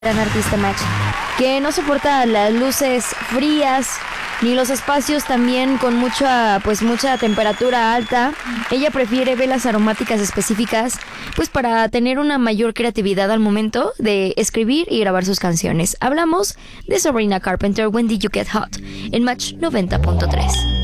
gran artista Match, que no soporta las luces frías ni los espacios también con mucha temperatura alta. Ella prefiere velas aromáticas específicas, pues para tener una mayor creatividad al momento de escribir y grabar sus canciones. Hablamos de Sabrina Carpenter, When Did You Get Hot, en Match 90.3.